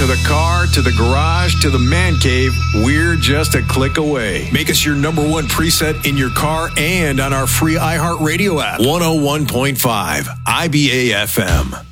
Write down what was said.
to the car, to the garage, to the man cave, we're just a click away. Make us your number one preset in your car and on our free iHeartRadio app. 101.5 IBA FM.